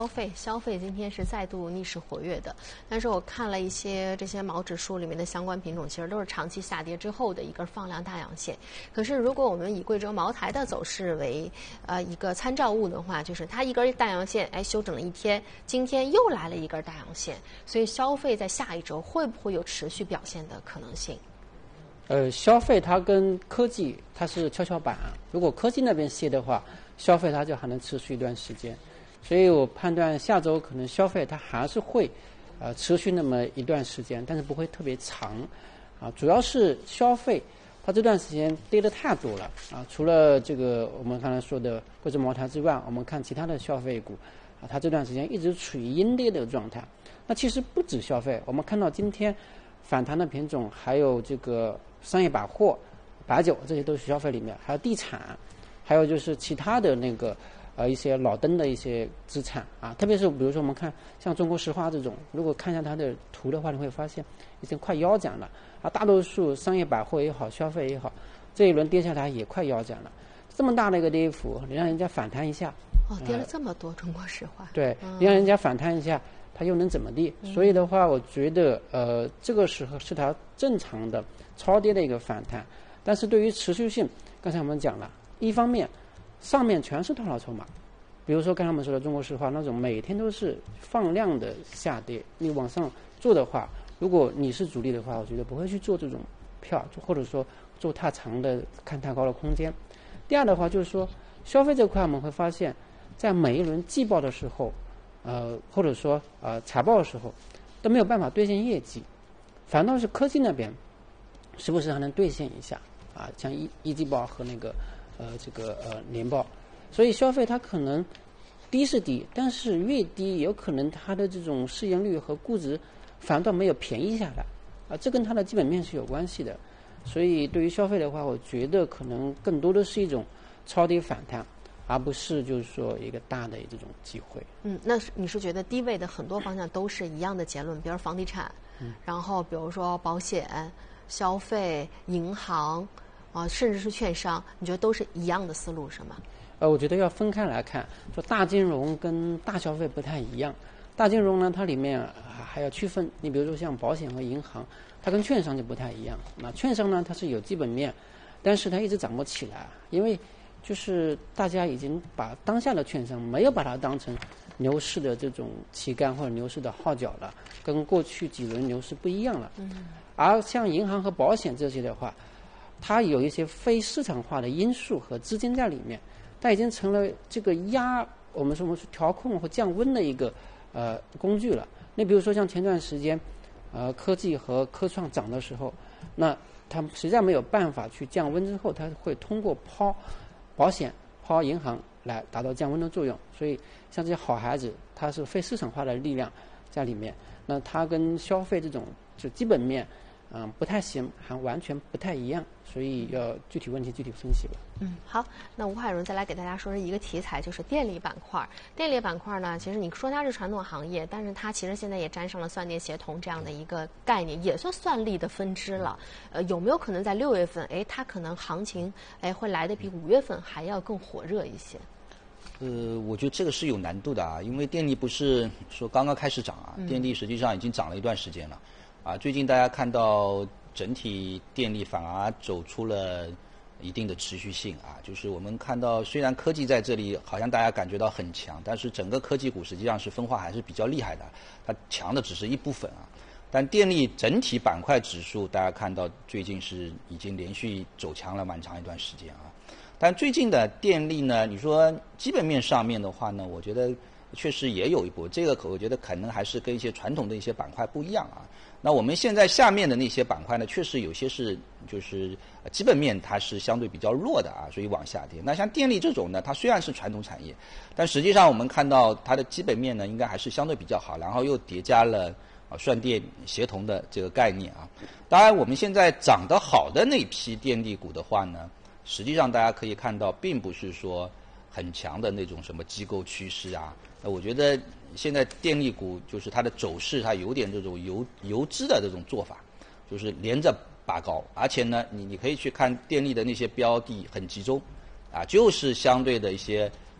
消费今天是再度逆势活跃的，但是我看了一些这些毛指数里面的相关品种，其实都是长期下跌之后的一根放量大阳线。可是如果我们以贵州茅台的走势为一个参照物的话，就是它一根大阳线，休整了一天，今天又来了一根大阳线，所以消费在下一周会不会有持续表现的可能性？ 消费它跟科技它是跷跷板，如果科技那边歇的话，消费它就还能持续一段时间。所以我判断下周可能消费它还是会持续那么一段时间，但是不会特别长主要是消费它这段时间跌得太多了除了这个我们刚才说的贵州茅台之外，我们看其他的消费股它这段时间一直处于阴跌的状态。那其实不止消费，我们看到今天反弹的品种还有这个商业百货、白酒，这些都是消费里面，还有地产，还有就是其他的那个一些老登的一些资产特别是比如说我们看像中国石化这种，如果看一下它的图的话，你会发现已经快腰斩了大多数商业百货也好，消费也好，这一轮跌下来也快腰斩了。这么大的一个跌幅，你让人家反弹一下跌了这么多，中国石化对，你让人家反弹一下，它又能怎么地？所以的话，我觉得这个时候是它正常的超跌的一个反弹，但是对于持续性，刚才我们讲了，一方面上面全是套牢筹码，比如说刚才我们说的中国石化那种每天都是放量的下跌，你往上做的话，如果你是主力的话，我觉得不会去做这种票，或者说做太长的看太高的空间。第二的话就是说消费这块我们会发现在每一轮季报的时候或者说财报的时候都没有办法兑现业绩，反倒是科技那边时不时还能兑现一下像一季报和那个年报。所以消费它可能低是低，但是越低有可能它的这种市盈率和估值反倒没有便宜下来这跟它的基本面是有关系的。所以对于消费的话，我觉得可能更多的是一种超跌反弹，而不是就是说一个大的这种机会。 那你是觉得低位的很多方向都是一样的结论，比如房地产然后比如说保险、消费、银行甚至是券商，你觉得都是一样的思路是吗？ 我觉得要分开来看，说大金融跟大消费不太一样。大金融呢，它里面还要区分，你比如说像保险和银行，它跟券商就不太一样。那券商呢，它是有基本面，但是它一直涨不起来，因为就是大家已经把当下的券商没有把它当成牛市的这种旗杆或者牛市的号角了，跟过去几轮牛市不一样了。而像银行和保险这些的话，它有一些非市场化的因素和资金在里面，它已经成了这个我们说调控和降温的一个工具了。那比如说像前段时间科技和科创涨的时候，那他们实在没有办法去降温之后，它会通过抛保险、抛银行来达到降温的作用。所以像这些好孩子，它是非市场化的力量在里面，那它跟消费这种就基本面不太行，还完全不太一样，所以要具体问题具体分析了。 好，那吴海荣再来给大家说一个题材，就是电力板块。电力板块呢，其实你说它是传统行业，但是它其实现在也沾上了算电协同这样的一个概念，也算算力的分支了。有没有可能在6月份，它可能行情会来得比5月份还要更火热一些？ 我觉得这个是有难度的因为电力不是说刚刚开始涨电力实际上已经涨了一段时间了最近大家看到整体电力反而走出了一定的持续性就是我们看到虽然科技在这里好像大家感觉到很强，但是整个科技股实际上是分化还是比较厉害的，它强的只是一部分但电力整体板块指数大家看到最近是已经连续走强了蛮长一段时间但最近的电力呢，你说基本面上面的话呢，我觉得确实也有一波，这个我觉得可能还是跟一些传统的一些板块不一样那我们现在下面的那些板块呢，确实有些是就是基本面它是相对比较弱的所以往下跌。那像电力这种呢，它虽然是传统产业，但实际上我们看到它的基本面呢，应该还是相对比较好，然后又叠加了算电协同的这个概念当然，我们现在涨得好的那批电力股的话呢，实际上大家可以看到，并不是说很强的那种什么机构趋势我觉得现在电力股就是它的走势，它有点这种游资的这种做法，就是连着拔高，而且呢，你可以去看电力的那些标的很集中就是相对的一些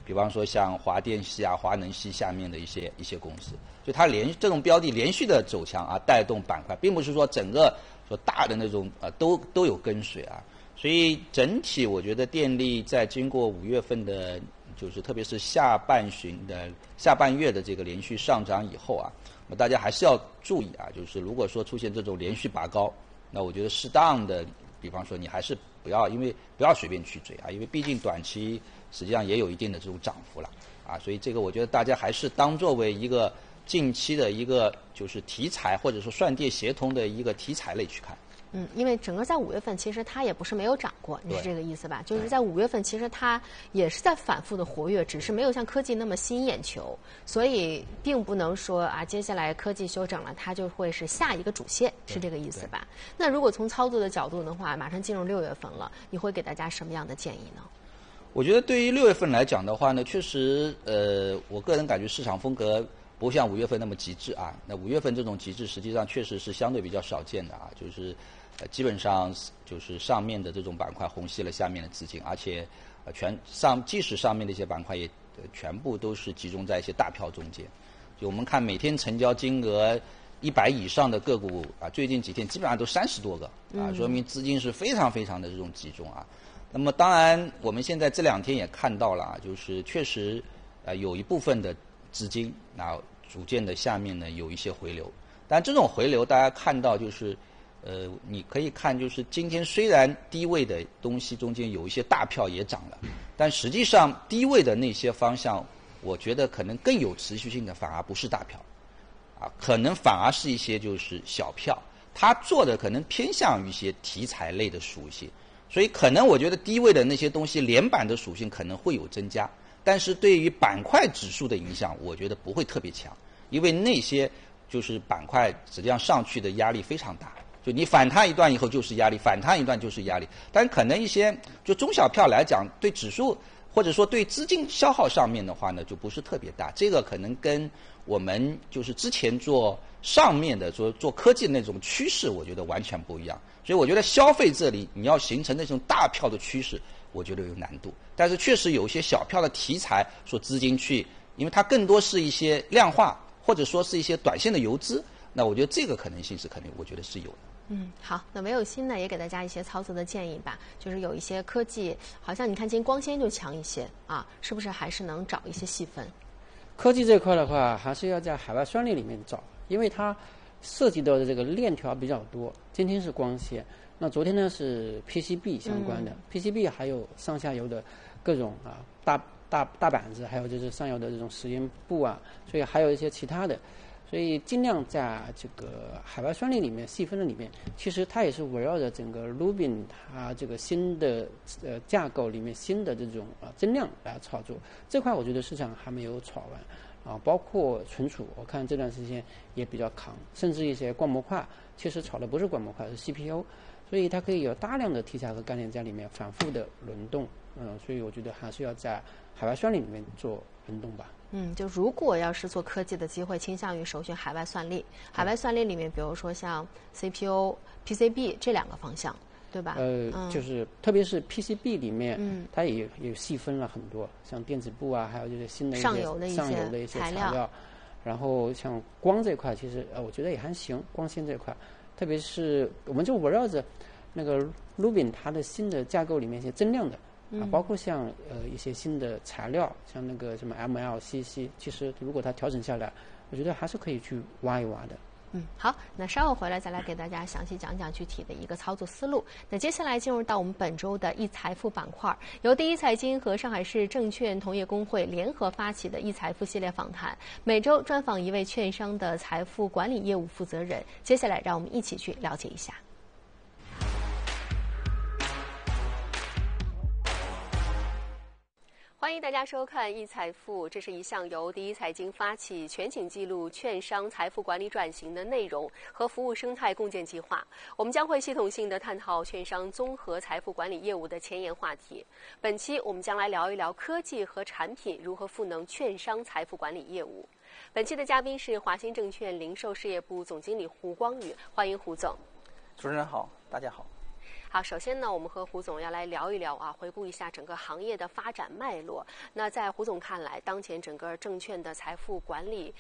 比方说像华电系啊、华能系下面的一些公司，就它这种标的连续的走强啊，带动板块，并不是说整个说大的那种都有跟随啊。所以整体我觉得电力在经过5月份的，就是特别是下半月的这个连续上涨以后啊，大家还是要注意啊，就是如果说出现这种连续拔高，那我觉得适当的，比方说你还是不要随便去追啊，因为毕竟短期实际上也有一定的这种涨幅了啊，所以这个我觉得大家还是当作为一个近期的一个就是题材或者说涮跌协同的一个题材类去看。 因为整个在5月份，其实它也不是没有涨过，你是这个意思吧？就是在5月份，其实它也是在反复的活跃，只是没有像科技那么吸引眼球，所以并不能说啊，接下来科技休整了，它就会是下一个主线，是这个意思吧？那如果从操作的角度的话，马上进入6月份了，你会给大家什么样的建议呢？ 我觉得对于6月份来讲的话呢，确实，我个人感觉市场风格不像5月份那么极致啊。那5月份这种极致，实际上确实是相对比较少见的啊，就是基本上就是上面的这种板块虹吸了下面的资金，而且即使上面的一些板块也全部都是集中在一些大票中间。就我们看每天成交金额100以上的个股啊，最近几天基本上都30多个啊，说明资金是非常非常的这种集中啊。那么当然，我们现在这2天也看到了，就是确实有一部分的资金啊，逐渐的下面呢有一些回流，但这种回流大家看到就是你可以看就是今天虽然低位的东西中间有一些大票也涨了，但实际上低位的那些方向，我觉得可能更有持续性的反而不是大票啊，可能反而是一些就是小票，它做的可能偏向于一些题材类的属性。所以可能我觉得低位的那些东西连板的属性可能会有增加，但是对于板块指数的影响，我觉得不会特别强，因为那些就是板块实际上上去的压力非常大，就你反弹一段以后就是压力，反弹一段就是压力。但可能一些就中小票来讲，对指数或者说对资金消耗上面的话呢，就不是特别大。这个可能跟我们就是之前做上面的做科技的那种趋势，我觉得完全不一样。所以我觉得消费这里你要形成那种大票的趋势，我觉得有难度。但是确实有一些小票的题材说资金去，因为它更多是一些量化或者说是一些短线的游资，那我觉得这个可能性是肯定我觉得是有的。 好，那没有新呢，也给大家一些操作的建议吧。就是有一些科技，好像你看今天光纤就强一些啊，是不是还是能找一些细分？ 科技这块的话，还是要在海外算力里面找，因为它涉及到的这个链条比较多。今天是光纤，那昨天呢是 PCB 相关的，PCB 还有上下游的各种大板子，还有就是上游的这种实验布啊，所以还有一些其他的。所以尽量在这个海外算力里面细分的里面，其实它也是围绕着整个 Rubin 它这个新的架构里面新的这种增量来操作。这块我觉得市场还没有炒完啊，包括存储，我看这段时间也比较扛，甚至一些光模块，其实炒的不是光模块，是 CPU， 所以它可以有大量的题材和概念在里面反复的轮动。所以我觉得还是要在海外算力里面做轮动吧。 就如果要是做科技的机会，倾向于首选海外算力。海外算力里面，比如说像 CPU、PCB 这2个方向，对吧？ 就是特别是 PCB 里面，它也细分了很多，像电子布啊，还有就是新的上游的一些材料。然后像光这块，其实我觉得也还行，光纤这块，特别是我们就围绕着那个 Rubin 它的新的架构里面一些增量的。包括像一些新的材料，像那个什么 MLCC， 其实如果它调整下来，我觉得还是可以去挖一挖的。 好，那稍后回来再来给大家详细讲讲具体的一个操作思路。那接下来进入到我们本周的易财富板块，由第一财经和上海市证券同业公会联合发起的易财富系列访谈，每周专访一位券商的财富管理业务负责人。接下来让我们一起去了解一下。欢迎大家收看易财富，这是一项由第一财经发起全景记录券商财富管理转型的内容和服务生态共建计划。我们将会系统性的探讨券商综合财富管理业务的前沿话题。本期我们将来聊一聊科技和产品如何赋能券商财富管理业务。本期的嘉宾是华兴证券零售事业部总经理胡光宇，欢迎胡总。 主持人好，大家好。 好，首先呢，我们和胡总要来聊一聊啊，回顾一下整个行业的发展脉络。那在胡总看来，当前整个证券的财富管理